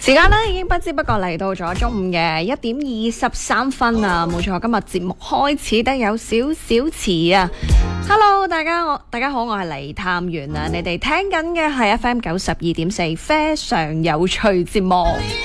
時間呢已經不知不覺嚟到咗中午嘅1:23啊，冇錯，今日節目開始得有少少遲啊。Hello， 大家好，我係黎探員啊，你哋聽緊嘅係 FM 92.4非常有趣節目。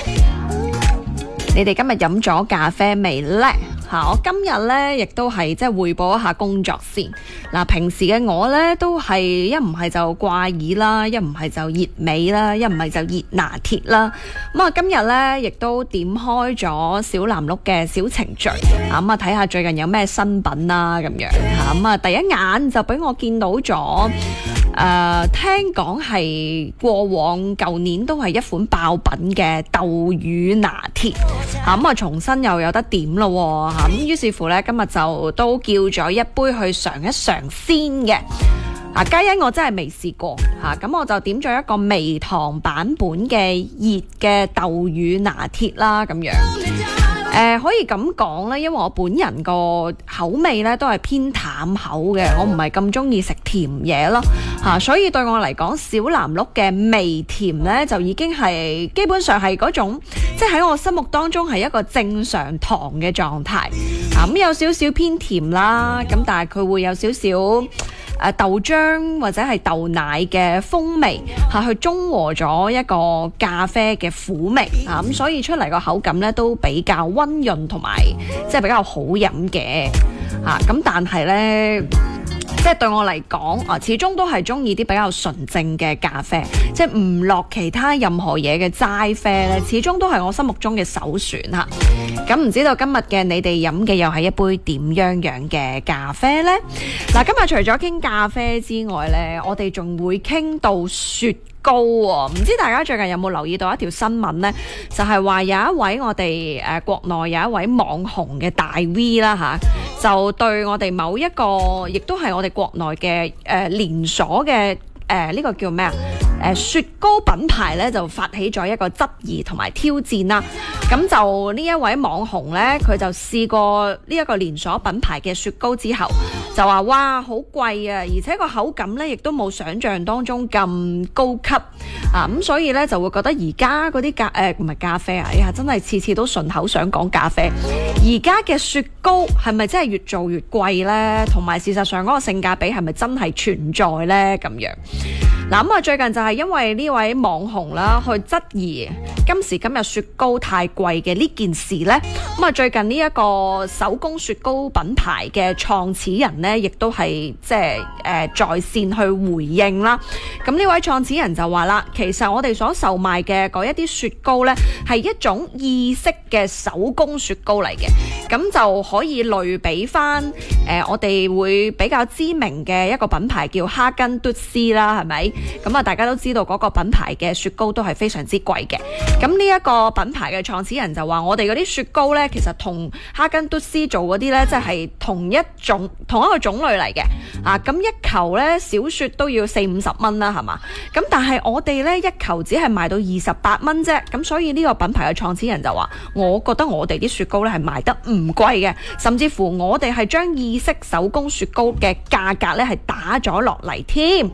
你哋今日飲咗咖啡未呢？我今日呢亦都係即係匯報一下工作先。平時嘅我呢都係一唔係就掛耳啦，一唔係就熱美啦，一唔係就熱拿鐵啦。咁今日呢亦都點開咗小藍鹿嘅小程序，睇下最近有咩新品啦咁樣。第一眼就俾我見到咗。聽講係過往舊年都係一款爆品嘅豆乳拿鐵，重新又有得點咯，咁於是乎呢，今日就都叫咗一杯去嘗一嘗先嘅。皆因我真係未試過，咁我就點咗一個微糖版本嘅熱嘅豆乳拿鐵啦，咁樣。可以咁講咧，因為我本人個口味咧都係偏淡口嘅，我唔係咁中意食甜嘢咯，所以對我嚟講，小藍鹿嘅微甜咧就已經係基本上係嗰種，即係喺我心目當中係一個正常糖嘅狀態，咁有少少偏甜啦，咁但係佢會有少少豆漿或者係豆奶嘅風味去中和咗一個咖啡嘅苦味，咁所以出嚟個口感咧都比較溫潤同埋即係比較好飲嘅，咁但係咧即係對我嚟講，始終都係中意啲比較純正嘅咖啡，即係唔落其他任何嘢嘅齋啡咧，始終都係我心目中嘅首選吓。咁唔知道今日嘅你哋飲嘅又係一杯點樣嘅咖啡呢？今日除咗傾咖啡之外呢，我哋仲會傾到雪糕喎。唔知大家最近有冇留意到一條新聞呢？就係話有一位我哋國內有一位網紅嘅大 V 啦就對我哋某一個亦都係我哋國內嘅連鎖嘅呢個叫咩雪糕品牌咧就發起咗一個質疑同埋挑戰啦。咁就呢一位網紅咧，佢就試過呢一個連鎖品牌嘅雪糕之後，就話哇好貴啊，而且個口感咧亦都冇想象當中咁高級咁所以咧就會覺得而家嗰啲唔係咖啡啊，真係次次都順口想講咖啡。而家嘅雪糕係咪真係越做越貴呢？同埋事實上嗰個性價比係咪真係存在呢？咁樣咁最近就係因為呢位網紅啦，去質疑今時今日雪糕太貴嘅呢件事呢。最近呢一個手工雪糕品牌嘅創始人呢，亦都係即係在線去回應啦。咁呢位創始人就話啦，其實我哋所售賣嘅嗰一啲雪糕呢，係一種意式嘅手工雪糕嚟嘅，咁就可以類比翻我哋會比較知名嘅一個品牌叫哈根達斯啦，係咪？咁大家都知道嗰個品牌嘅雪糕都係非常之貴嘅。咁呢一個品牌嘅創始人就話，我哋嗰啲雪糕呢，其實同哈根達斯做嗰啲呢，即係同一個種類嚟嘅。咁一球呢，小雪都要40-50蚊啦，係嘛？咁但係我哋呢，一球只係賣到28蚊啫。咁所以呢個品牌嘅創始人就話，我覺得我哋啲雪糕呢係賣得唔貴嘅，甚至乎我哋係將意式手工雪糕嘅價格呢係打咗落嚟添。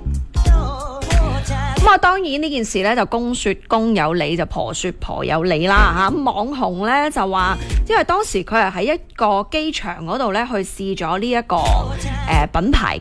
當然呢件事咧就公說公有理，就婆說婆有理啦網紅咧就話，因為當時佢係喺一個機場嗰度咧去試咗呢一個品牌